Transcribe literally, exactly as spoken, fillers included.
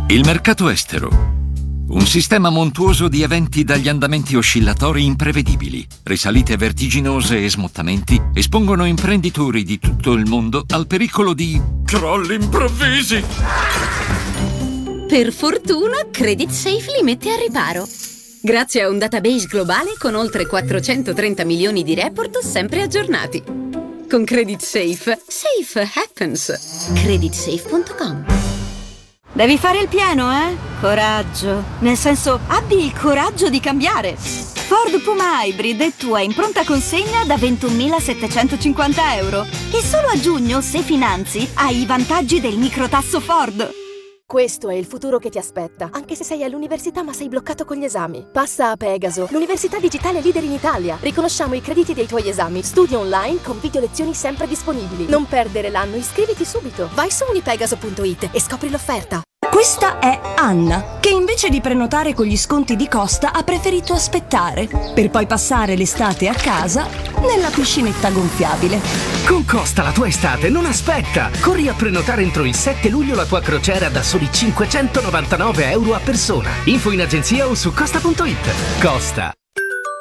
Il mercato estero. Un sistema montuoso di eventi dagli andamenti oscillatori imprevedibili, risalite vertiginose e smottamenti espongono imprenditori di tutto il mondo al pericolo di crolli improvvisi. Per fortuna, Credit Safe li mette al riparo. Grazie a un database globale con oltre quattrocentotrenta milioni di report sempre aggiornati. Con Credit Safe, safe happens. credit safe punto com. Devi fare il pieno, eh? Coraggio. Nel senso, abbi il coraggio di cambiare. Ford Puma Hybrid è tua in pronta consegna da ventunomilasettecentocinquanta euro. E solo a giugno, se finanzi, hai i vantaggi del microtasso Ford. Questo è il futuro che ti aspetta, anche se sei all'università ma sei bloccato con gli esami. Passa a Pegaso, l'università digitale leader in Italia. Riconosciamo i crediti dei tuoi esami. Studia online con video lezioni sempre disponibili. Non perdere l'anno, iscriviti subito. Vai su unipegaso punto it e scopri l'offerta. Questa è Anna, che invece di prenotare con gli sconti di Costa ha preferito aspettare, per poi passare l'estate a casa nella piscinetta gonfiabile. Con Costa la tua estate non aspetta! Corri a prenotare entro il sette luglio la tua crociera da soli cinquecentonovantanove euro a persona. Info in agenzia o su costa punto it. Costa.